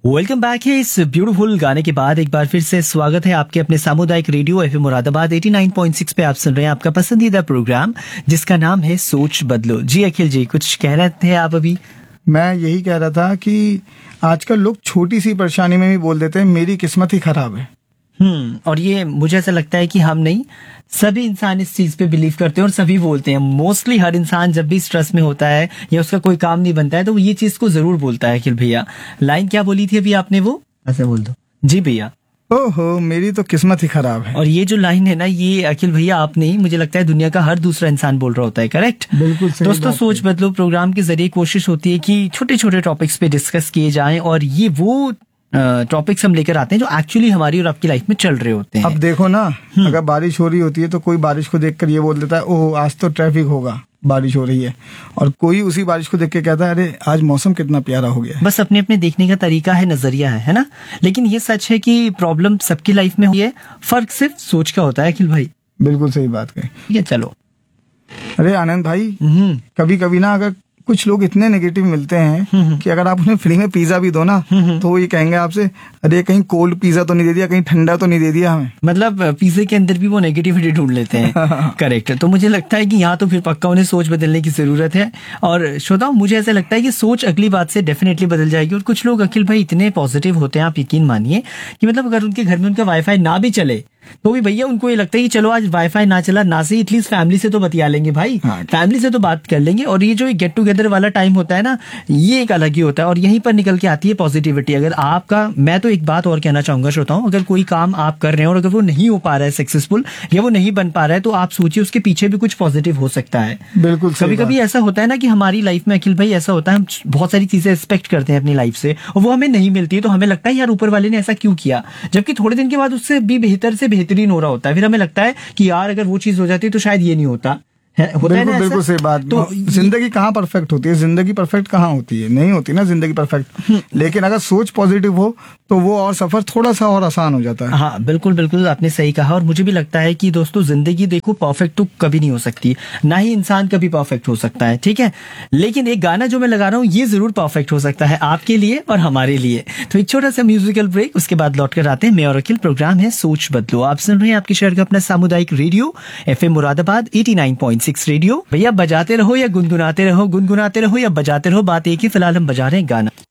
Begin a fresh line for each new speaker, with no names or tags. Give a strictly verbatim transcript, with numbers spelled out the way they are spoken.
Welcome back है इस beautiful गाने के बाद एक बार फिर से स्वागत है आपके अपने सामुदायिक रेडियो एफएम मुरादाबाद नवासी पॉइंट छह पे। आप सुन रहे हैं आपका पसंदीदा प्रोग्राम जिसका नाम है सोच बदलो। जी अखिल जी, कुछ कह रहे थे आप अभी?
मैं यही कह रहा था कि आजकल लोग छोटी सी परेशानी में भी बोल देते हैं मेरी किस्मत ही खराब है।
हम्म और ये मुझे ऐसा लगता है कि हम नहीं, सभी इंसान इस चीज पे बिलीव करते हैं और सभी बोलते हैं। मोस्टली हर इंसान जब भी स्ट्रेस में होता है या उसका कोई काम नहीं बनता है तो वो ये चीज को जरूर बोलता है। अखिल भैया, लाइन क्या बोली थी अभी आपने, वो ऐसे बोल दो। जी भैया।
ओहो, मेरी तो किस्मत ही खराब है।
और ये जो लाइन है ना, ये अखिल भैया आप नहीं, मुझे लगता है दुनिया का हर दूसरा इंसान बोल रहा होता है। करेक्ट?
बिल्कुल सही।
दोस्तों, सोच बदलो प्रोग्राम के जरिए कोशिश होती है कि छोटे छोटे टॉपिक्स पे डिस्कस किए जाएं और ये वो टॉपिक्स हम लेकर आते हैं जो एक्चुअली हमारी और आपकी लाइफ में चल रहे होते हैं।
अब देखो ना, अगर बारिश हो रही होती है तो कोई बारिश को देखकर ये बोल देता है ओह आज तो ट्रैफिक होगा, बारिश हो रही है। और कोई उसी बारिश को देख के कहता है अरे आज मौसम कितना प्यारा हो गया है।
बस अपने अपने देखने का तरीका है, नजरिया है, है ना। लेकिन ये सच है कि प्रॉब्लम सबकी लाइफ में हुई है, फर्क सिर्फ सोच का होता है। अखिल भाई
बिल्कुल सही बात कही।
ये चलो।
अरे आनंद भाई, कभी कभी ना अगर कुछ लोग इतने नेगेटिव मिलते हैं कि अगर आप उन्हें फ्री में पिज्जा भी दो ना तो वो ये कहेंगे आपसे अरे कहीं कोल्ड पिज्जा तो नहीं दे दिया, कहीं ठंडा तो नहीं दे दिया हमें।
मतलब पिज्जे के अंदर भी वो नेगेटिविटी ढूंढ लेते हैं। करेक्ट। तो मुझे लगता है कि यहाँ तो फिर पक्का उन्हें सोच बदलने की जरूरत है। और श्रोताओं, मुझे ऐसा लगता है कि सोच अगली बात से डेफिनेटली बदल जाएगी। और कुछ लोग अखिल भाई इतने पॉजिटिव होते हैं, आप यकीन मानिए कि मतलब अगर उनके घर में उनका वाईफाई ना भी चले तो भी भैया उनको ये लगता है कि चलो आज वाईफाई ना चला ना से एटलीस्ट फैमिली से तो बतिया लेंगे भाई। हाँ। फैमिली से तो बात कर लेंगे। और ये जो गेट टुगेदर वाला टाइम होता है ना, ये एक अलग ही होता है और यहीं पर निकल के आती है पॉजिटिविटी। अगर आपका, मैं तो एक बात और कहना चाहूंगा श्रोताओं, अगर कोई काम आप कर रहे हैं और अगर वो नहीं हो पा रहा है सक्सेसफुल या वो नहीं बन पा रहा है तो आप सोचिए उसके पीछे भी कुछ पॉजिटिव हो सकता है।
बिल्कुल।
कभी कभी ऐसा होता है ना कि हमारी लाइफ में अखिल भाई ऐसा होता है, हम बहुत सारी चीजें एक्सपेक्ट करते हैं अपनी लाइफ से और वो हमें नहीं मिलती है तो हमें लगता है यार ऊपर वाले ने ऐसा क्यों किया, जबकि थोड़े दिन के बाद उससे भी बेहतर से बेहतरीन हो रहा होता है। फिर हमें लगता है कि यार अगर वो चीज हो जाती तो शायद ये नहीं होता है। होता है ना,
बिल्कुल सही बात। तो जिंदगी कहाँ परफेक्ट होती है, जिंदगी परफेक्ट कहाँ होती है, नहीं होती ना जिंदगी परफेक्ट। लेकिन अगर सोच पॉजिटिव हो तो वो और सफर थोड़ा सा और आसान हो जाता है।
हाँ बिल्कुल बिल्कुल, आपने सही कहा। और मुझे भी लगता है कि दोस्तों जिंदगी देखो परफेक्ट तो कभी नहीं हो सकती, ना ही इंसान कभी परफेक्ट हो सकता है, ठीक है। लेकिन एक गाना जो मैं लगा रहा हूँ ये जरूर परफेक्ट हो सकता है आपके लिए और हमारे लिए। तो एक छोटा सा म्यूजिकल ब्रेक, उसके बाद लौट कर आते हैं। मैं और अखिल, प्रोग्राम है सोच बदलो। आप सुन रहे हैं आपके शहर का अपना सामुदायिक रेडियो एफएम मुरादाबाद नवासी पॉइंट छह रेडियो। भैया बजाते रहो या गुनगुनाते रहो, गुनगुनाते रहो या बजाते रहो, बात एक ही, फिलहाल हम बजा रहे हैं गाना।